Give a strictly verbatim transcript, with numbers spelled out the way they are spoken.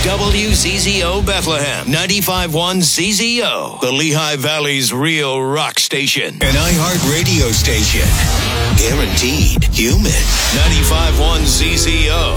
W Z Z O Bethlehem, ninety-five point one Z Z O, the Lehigh Valley's real rock station. An iHeart radio station. Guaranteed human. ninety-five point one Z Z O.